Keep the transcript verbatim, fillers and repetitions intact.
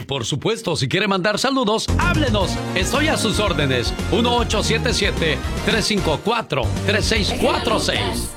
por supuesto, si quiere mandar saludos, háblenos. Estoy a sus órdenes. uno ocho siete siete, tres cinco cuatro, tres seis cuatro seis.